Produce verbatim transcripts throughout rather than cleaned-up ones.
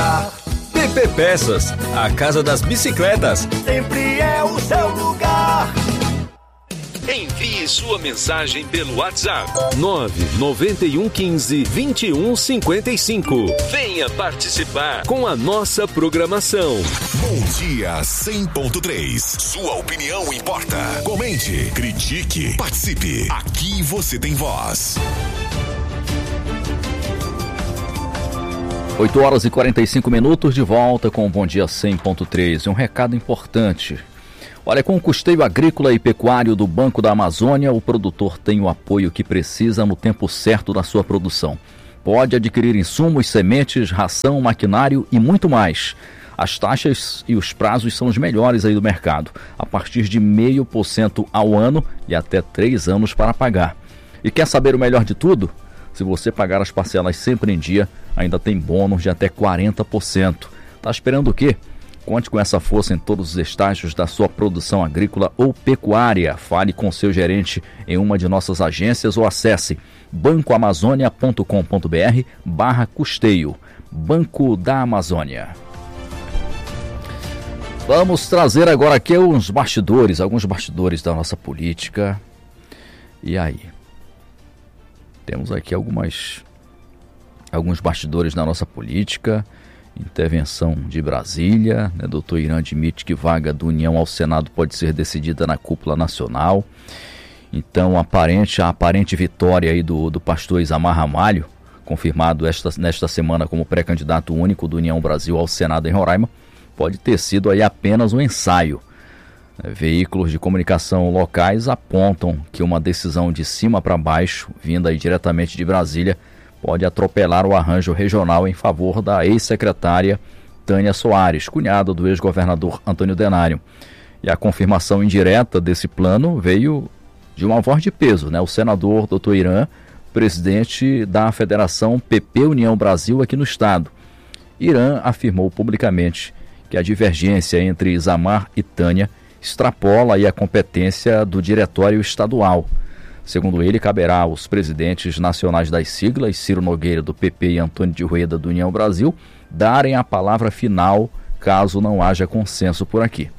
lugar. P P Peças, a casa das bicicletas. Sempre é o seu lugar. Envie sua mensagem pelo WhatsApp nove nove um um cinco, dois um cinco cinco. Venha participar com a nossa programação. Bom Dia cem ponto três. Sua opinião importa. Comente, critique, participe. Aqui você tem voz. oito horas e quarenta e cinco minutos, de volta com o Bom Dia cem ponto três. Um recado importante. Olha, com o custeio agrícola e pecuário do Banco da Amazônia, o produtor tem o apoio que precisa no tempo certo da sua produção. Pode adquirir insumos, sementes, ração, maquinário e muito mais. As taxas e os prazos são os melhores aí do mercado, a partir de zero vírgula cinco por cento ao ano e até três anos para pagar. E quer saber o melhor de tudo? Se você pagar as parcelas sempre em dia, ainda tem bônus de até quarenta por cento. Tá esperando o quê? Conte com essa força em todos os estágios da sua produção agrícola ou pecuária. Fale com seu gerente em uma de nossas agências ou acesse bancoamazônia.com.br barra custeio. Banco da Amazônia. Vamos trazer agora aqui uns bastidores, alguns bastidores da nossa política. E aí? Temos aqui algumas, alguns bastidores da nossa política. Intervenção de Brasília, né? Doutor Irã admite que vaga do União ao Senado pode ser decidida na cúpula nacional. Então, aparente, a aparente vitória aí do, do pastor Isamar Ramalho, confirmado esta, nesta semana como pré-candidato único do União Brasil ao Senado em Roraima, pode ter sido aí apenas um ensaio. Veículos de comunicação locais apontam que uma decisão de cima para baixo, vinda aí diretamente de Brasília, pode atropelar o arranjo regional em favor da ex-secretária Tânia Soares, cunhada do ex-governador Antônio Denário. E a confirmação indireta desse plano veio de uma voz de peso, né? O senador doutor Irã, presidente da Federação P P União Brasil aqui no estado. Irã afirmou publicamente que a divergência entre Isamar e Tânia extrapola aí a competência do diretório estadual. Segundo ele, caberá aos presidentes nacionais das siglas, Ciro Nogueira do P P e Antônio de Rueda do União Brasil, darem a palavra final caso não haja consenso por aqui.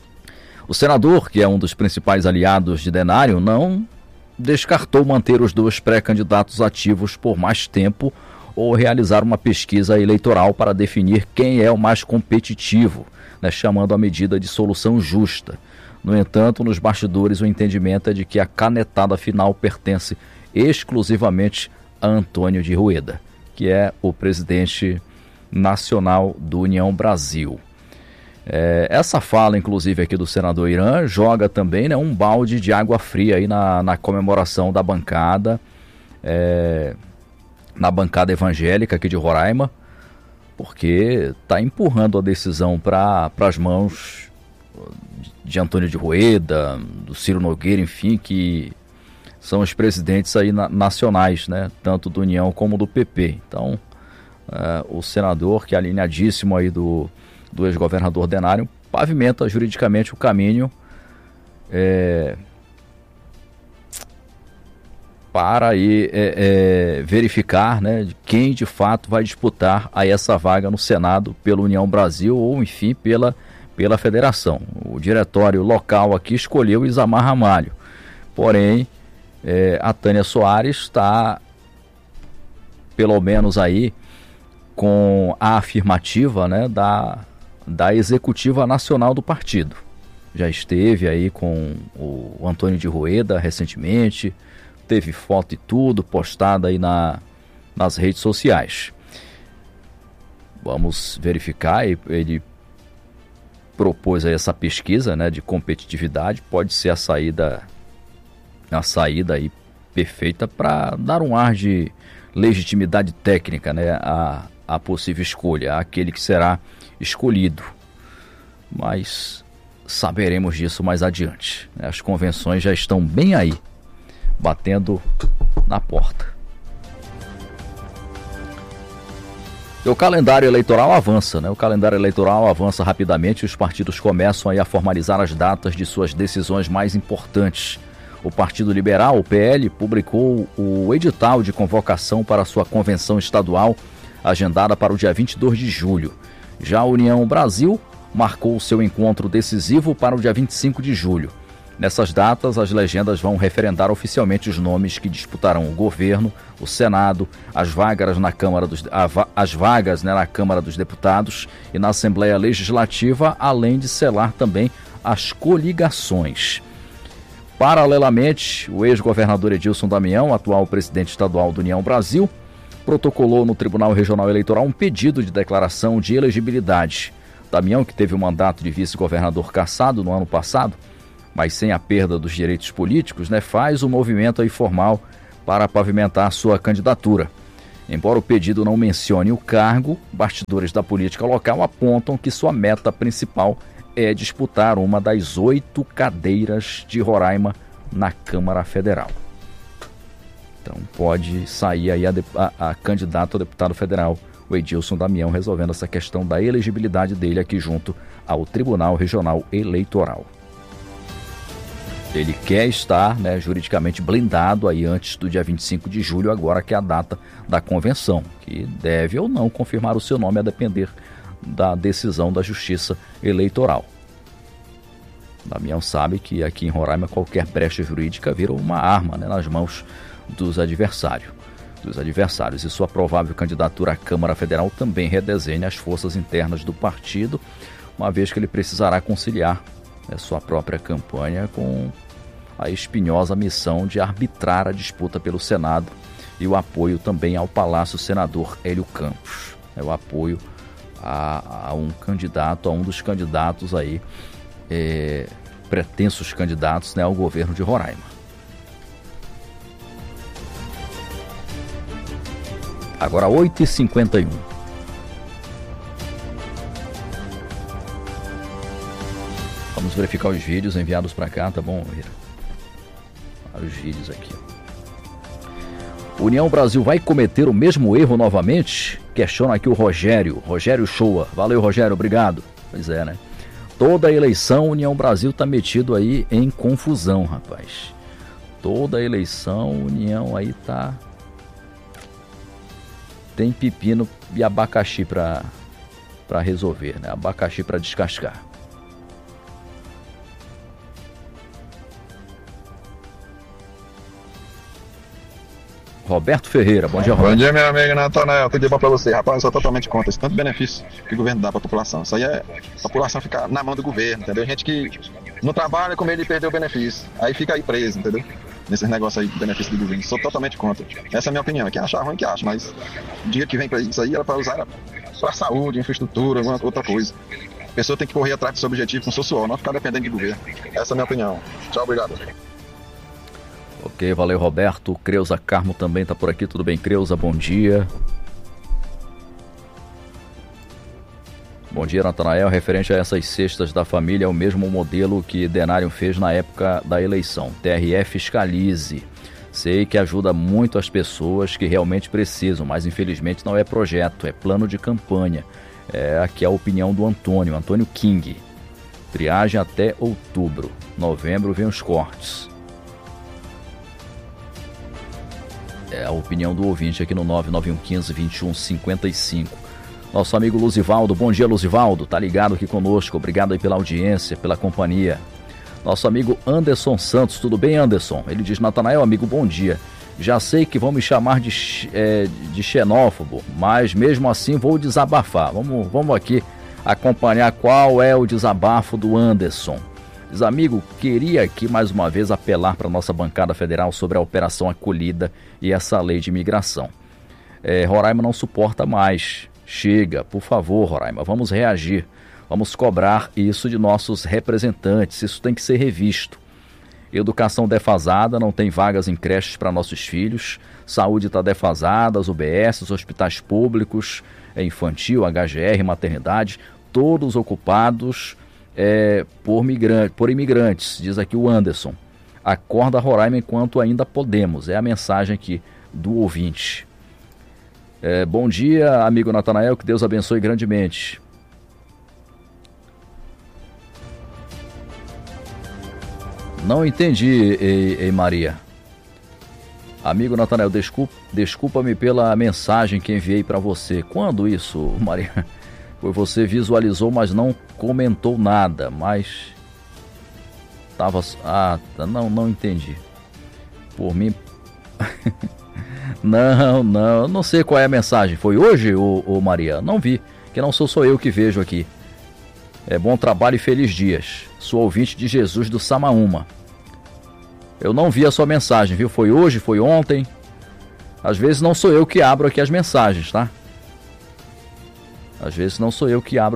O senador, que é um dos principais aliados de Denário, não descartou manter os dois pré-candidatos ativos por mais tempo ou realizar uma pesquisa eleitoral para definir quem é o mais competitivo, né, chamando a medida de solução justa. No entanto, nos bastidores o entendimento é de que a canetada final pertence exclusivamente a Antônio de Rueda, que é o presidente nacional do União Brasil. É, essa fala, inclusive, aqui do senador Irã, joga também, né, um balde de água fria aí na, na comemoração da bancada, é, na bancada evangélica aqui de Roraima, porque está empurrando a decisão para as mãos de Antônio de Rueda, do Ciro Nogueira, enfim, que são os presidentes aí na, nacionais, né, tanto do União como do P P. Então, uh, o senador, que é alinhadíssimo aí do, do ex-governador Denário, pavimenta juridicamente o caminho é, para aí, é, é, verificar, né, quem de fato vai disputar aí essa vaga no Senado pela União Brasil ou, enfim, pela pela federação. O diretório local aqui escolheu Isamar Ramalho. Porém, é, a Tânia Soares está, pelo menos aí, com a afirmativa, né, da, da executiva nacional do partido. Já esteve aí com o Antônio de Rueda recentemente, teve foto e tudo postada aí na, nas redes sociais. Vamos verificar, ele propôs aí essa pesquisa, né, de competitividade, pode ser a saída, a saída aí perfeita para dar um ar de legitimidade técnica, né, a, a possível escolha, aquele que será escolhido. Mas saberemos disso mais adiante. As convenções já estão bem aí, batendo na porta. O calendário eleitoral avança, né? O calendário eleitoral avança rapidamente e os partidos começam aí a formalizar as datas de suas decisões mais importantes. O Partido Liberal, o P L, publicou o edital de convocação para sua convenção estadual agendada para o dia vinte e dois de julho. Já a União Brasil marcou o seu encontro decisivo para o dia vinte e cinco de julho. Nessas datas, as legendas vão referendar oficialmente os nomes que disputarão o governo, o Senado, as vagas na Câmara dos, as vagas, né, na Câmara dos Deputados e na Assembleia Legislativa, além de selar também as coligações. Paralelamente, o ex-governador Edilson Damião, atual presidente estadual do União Brasil, protocolou no Tribunal Regional Eleitoral um pedido de declaração de elegibilidade. Damião, que teve o mandato de vice-governador cassado no ano passado, mas sem a perda dos direitos políticos, né, faz um movimento aí formal para pavimentar sua candidatura. Embora o pedido não mencione o cargo, bastidores da política local apontam que sua meta principal é disputar uma das oito cadeiras de Roraima na Câmara Federal. Então pode sair aí a, a, a candidato a deputado federal, o Edilson Damião, resolvendo essa questão da elegibilidade dele aqui junto ao Tribunal Regional Eleitoral. Ele quer estar, né, juridicamente blindado aí antes do dia vinte e cinco de julho, agora que é a data da convenção, que deve ou não confirmar o seu nome a depender da decisão da Justiça Eleitoral. Damião sabe que aqui em Roraima qualquer brecha jurídica vira uma arma, né, nas mãos dos adversários. dos adversários e sua provável candidatura à Câmara Federal também redesenha as forças internas do partido, uma vez que ele precisará conciliar, né, sua própria campanha com a espinhosa missão de arbitrar a disputa pelo Senado e o apoio também ao Palácio Senador Hélio Campos. É o apoio a, a um candidato, a um dos candidatos aí, é, pretensos candidatos, né, ao governo de Roraima. Agora oito e cinquenta e um. Vamos verificar os vídeos enviados para cá, tá bom, Rira? Os vídeos aqui. União Brasil vai cometer o mesmo erro novamente? Questiona aqui o Rogério. Rogério Shoa. Valeu, Rogério, obrigado. Pois é, né? Toda eleição, União Brasil tá metido aí em confusão, rapaz. Toda eleição, União aí tá... Tem pepino e abacaxi para para resolver, né? Abacaxi para descascar. Roberto Ferreira, bom dia, Roberto. Bom dia, meu amigo Natanael, tudo de bom pra você? Rapaz, eu sou totalmente contra esse tanto benefício que o governo dá pra população. Isso aí é a população ficar na mão do governo, entendeu? Gente que não trabalha com medo de perder o benefício, aí fica aí preso, entendeu? Nesses negócios aí de benefício do governo. Sou totalmente contra. Essa é a minha opinião. Quem achar ruim, que acha, mas o dinheiro que vem pra isso aí era pra usar pra saúde, infraestrutura, alguma outra coisa. A pessoa tem que correr atrás do seu objetivo com o seu suor, não ficar dependendo do governo. Essa é a minha opinião. Tchau, obrigado. Ok, valeu, Roberto. Creuza Carmo também está por aqui. Tudo bem, Creuza? Bom dia. Bom dia, Natanael. Referente a essas cestas da família, é o mesmo modelo que Denário fez na época da eleição. T R E fiscalize. Sei que ajuda muito as pessoas que realmente precisam, mas infelizmente não é projeto, é plano de campanha. É, aqui é a opinião do Antônio, Antônio King. Triagem até outubro. Novembro vem os cortes. É a opinião do ouvinte aqui no nove nove um um cinco, dois um cinco cinco. Nosso amigo Luzivaldo, bom dia, Luzivaldo, tá ligado aqui conosco, obrigado aí pela audiência, pela companhia. Nosso amigo Anderson Santos, tudo bem, Anderson? Ele diz, Natanael, amigo, bom dia. Já sei que vão me chamar de, é, de xenófobo, mas mesmo assim vou desabafar. Vamos, vamos aqui acompanhar qual é o desabafo do Anderson. Diz, amigo, queria aqui mais uma vez apelar para a nossa bancada federal sobre a Operação Acolhida e essa lei de imigração. É, Roraima não suporta mais. Chega, por favor, Roraima, vamos reagir. Vamos cobrar isso de nossos representantes. Isso tem que ser revisto. Educação defasada, não tem vagas em creches para nossos filhos. Saúde está defasada, as U B S, os hospitais públicos, é infantil, H G R, maternidade, todos ocupados... É, por, migrante, por imigrantes, diz aqui o Anderson. Acorda, Roraima, enquanto ainda podemos. É a mensagem aqui do ouvinte. É, bom dia, amigo Natanael, que Deus abençoe grandemente. Não entendi, ei, ei Maria. Amigo Natanael, desculpa, desculpa-me pela mensagem que enviei para você. Quando isso, Maria? Foi você visualizou, mas não comentou nada. Mas tava, ah, não, não entendi. Por mim, não, não, não sei qual é a mensagem. Foi hoje, ô, ô Maria? Não vi, que não sou só eu que vejo aqui. É bom trabalho e feliz dias. Sou ouvinte de Jesus do Samaúma. Eu não vi a sua mensagem, viu? Foi hoje, foi ontem. Às vezes não sou eu que abro aqui as mensagens, tá? Às vezes não sou eu que abro